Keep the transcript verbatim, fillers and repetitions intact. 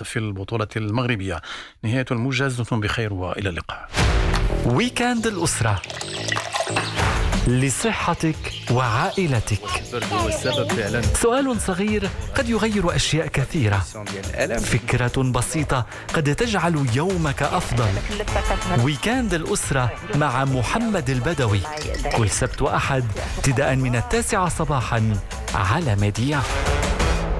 الوسط في البطولة المغربية. نهاية الموجز، دمتم بخير وإلى اللقاء. ويكاند الأسرة لصحتك وعائلتك. سؤال صغير قد يغير أشياء كثيرة. فكرة بسيطة قد تجعل يومك أفضل. ويكاند الأسرة مع محمد البدوي، كل سبت وأحد ابتداء من التاسعة صباحا على ميديا.